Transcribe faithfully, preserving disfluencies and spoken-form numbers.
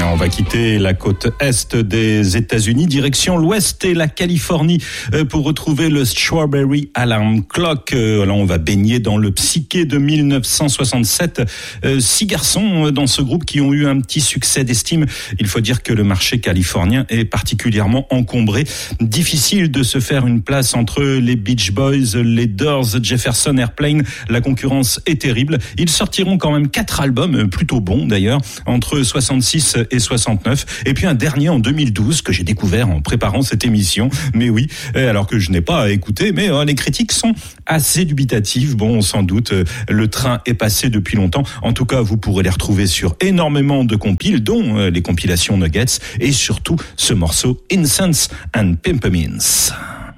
On va quitter la côte est des États-Unis, direction l'ouest et la Californie pour retrouver le Strawberry Alarm Clock. Là, on va baigner dans le psyché de dix-neuf cent soixante-sept. Six garçons dans ce groupe qui ont eu un petit succès d'estime. Il faut dire que le marché californien est particulièrement encombré. Difficile de se faire une place entre les Beach Boys, les Doors, Jefferson Airplane. La concurrence est terrible. Ils sortiront quand même quatre albums, plutôt bons d'ailleurs, entre soixante-six et soixante-neuf. Et puis un dernier en deux mille douze que j'ai découvert en préparant cette émission. Mais oui, alors que je n'ai pas écouté, mais euh, les critiques sont assez dubitatives. Bon, sans doute, euh, le train est passé depuis longtemps. En tout cas, vous pourrez les retrouver sur énormément de compiles, dont euh, les compilations Nuggets et surtout ce morceau Incense and Peppermints.